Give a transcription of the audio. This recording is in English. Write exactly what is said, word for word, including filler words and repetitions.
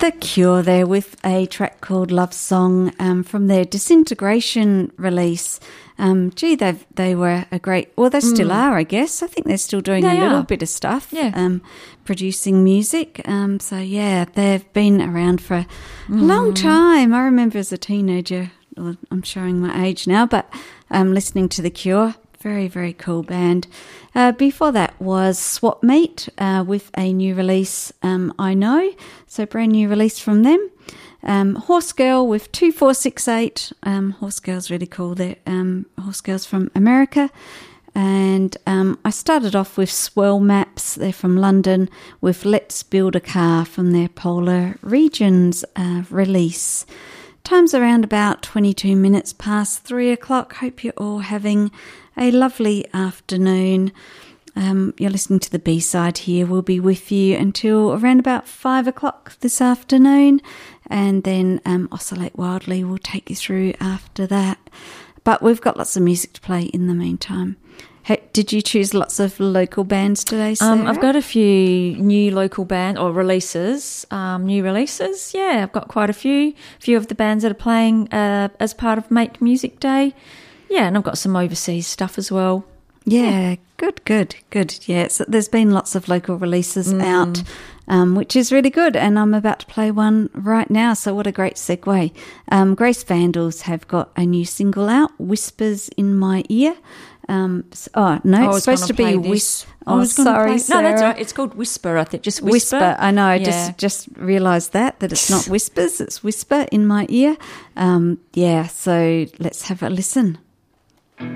The Cure there with a track called Love Song um, from their Disintegration release. Um, gee, they they were a great, well, they still mm. are, I guess. I think they're still doing they a little are. bit of stuff, yeah. um, producing music. Um, so, yeah, they've been around for a mm. long time. I remember as a teenager, well, I'm showing my age now, but um, listening to The Cure. Very, very cool band. Uh, before that was Swapmeet uh, with a new release, um, I Know. So brand new release from them. Um, Horse Girl with two four six eight. Um, Horse Girl's really cool. They're um, Horse Girl's from America. And um, I started off with Swirl Maps. They're from London with Let's Build a Car from their Polar Regions uh, release. Time's around about twenty-two minutes past three o'clock. Hope you're all having a lovely afternoon. Um, you're listening to the B-side here. We'll be with you until around about five o'clock this afternoon, and then um, Oscillate Wildly will take you through after that. But we've got lots of music to play in the meantime. Hey, did you choose lots of local bands today, Sarah? Um, I've got a few new local band or releases, um, new releases. Yeah, I've got quite a few. A few of the bands that are playing uh, as part of Make Music Day. Yeah, and I've got some overseas stuff as well. Yeah, yeah. good, good, good. Yeah, so there's been lots of local releases mm. out, um, which is really good, and I'm about to play one right now, so what a great segue. Um, Grace Vandals have got a new single out, Whispers in My Ear. Um, oh, no, it's supposed to be Whisper. Oh, sorry, Sarah. No, that's right. It's called Whisper, I think. Just Whisper. Whisper. I know. I yeah. just just realised that, that it's not Whispers, it's Whisper in My Ear. Um, yeah, so let's have a listen.